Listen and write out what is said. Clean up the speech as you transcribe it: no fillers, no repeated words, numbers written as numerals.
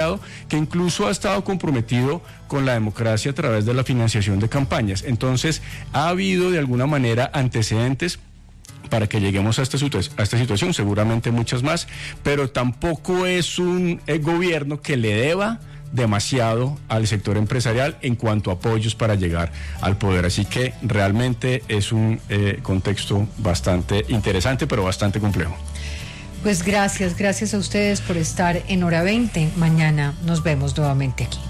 Estado que incluso ha estado comprometido con la democracia a través de la financiación de campañas. Entonces, ha habido de alguna manera antecedentes para que lleguemos a esta situación, seguramente muchas más, pero tampoco es un gobierno que le deba demasiado al sector empresarial en cuanto a apoyos para llegar al poder. Así que realmente es un contexto bastante interesante, pero bastante complejo. Pues gracias a ustedes por estar en Hora 20. Mañana nos vemos nuevamente aquí.